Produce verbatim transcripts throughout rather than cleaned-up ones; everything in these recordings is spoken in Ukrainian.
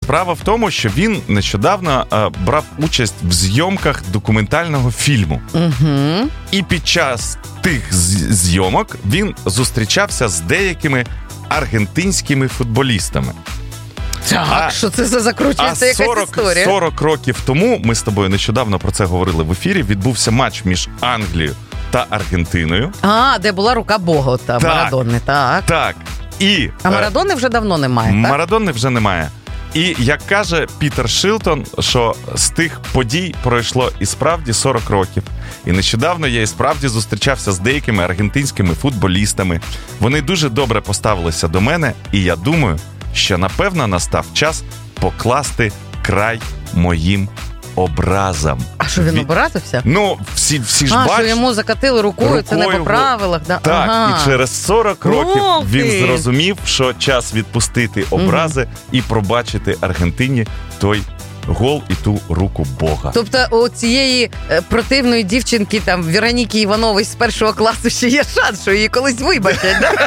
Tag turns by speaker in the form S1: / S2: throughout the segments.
S1: Справа в тому, що він нещодавно е, брав участь в зйомках документального фільму.
S2: Угу.
S1: І під час тих з- зйомок він зустрічався з деякими аргентинськими футболістами.
S2: Так, а, що це за закручується якась
S1: сорок,
S2: історія?
S1: сорок років тому, ми з тобою нещодавно про це говорили в ефірі, відбувся матч між Англією та Аргентиною.
S2: А, де була рука Бога, та Марадони, так.
S1: Так. І,
S2: а Марадони вже давно немає, так?
S1: Марадони вже немає. І, як каже Пітер Шилтон, що з тих подій пройшло і справді сорок років. І нещодавно я і справді зустрічався з деякими аргентинськими футболістами. Вони дуже добре поставилися до мене, і я думаю, що, напевно, настав час покласти край моїм образам.
S2: А що, він образився?
S1: Ну, всі, всі ж
S2: а,
S1: бачать.
S2: А, що йому закатили рукою, рукою, це не по правилах. Да?
S1: Так,
S2: ага.
S1: І через сорок років
S2: Ох,
S1: він
S2: ти.
S1: зрозумів, що час відпустити образи угу. і пробачити Аргентині той гол і ту руку Бога.
S2: Тобто у цієї е, противної дівчинки, там, Вероніки Іванової з першого класу ще є шанс, що її колись вибачать, да?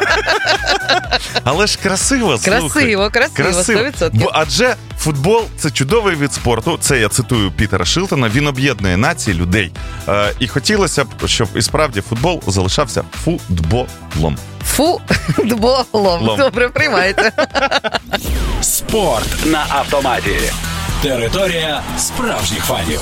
S1: Але ж красиво, слухай.
S2: Красиво, красиво, сто відсотків.
S1: Бо адже футбол – це чудовий вид спорту, це я цитую Пітера Шилтона, він об'єднує нації, людей. Е, і хотілося б, щоб і справді футбол залишався футболом.
S2: Фу-дболом. Добре, приймається.
S3: Спорт на автоматі. Територія справжніх фанів.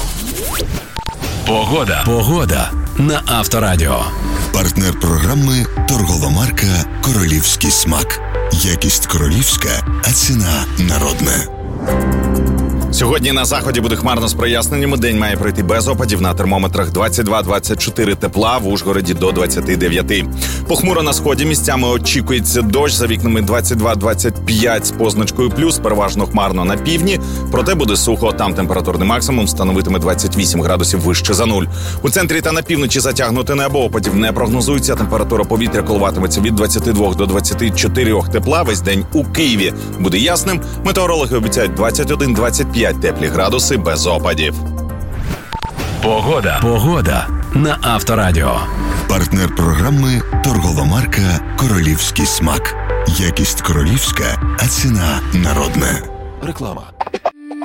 S3: Погода. Погода на Авторадіо.
S4: Партнер програми торгова марка «Королівський смак». Якість королівська, а ціна народна.
S1: Сьогодні на заході буде хмарно з проясненнями. День має пройти без опадів. На термометрах двадцять два - двадцять чотири тепла, в Ужгороді до двадцять дев'ять. Похмуро на сході, місцями очікується дощ, за вікнами двадцять два - двадцять п'ять з позначкою плюс, переважно хмарно на півдні. Проте буде сухо, там температурний максимум становитиме двадцять вісім градусів вище за нуль. У центрі та на півночі затягнуте небо, опадів не прогнозується. Температура повітря коливатиметься від двадцяти двох до двадцяти чотирьох тепла. Весь день у Києві буде ясним. Метеорологи обіцяють двадцять один - двадцять п'ять теплі градуси без опадів.
S3: Погода. Погода на Авторадіо.
S4: Партнер програми торгова марка «Королівський смак». Якість королівська, а ціна народна.
S3: Реклама.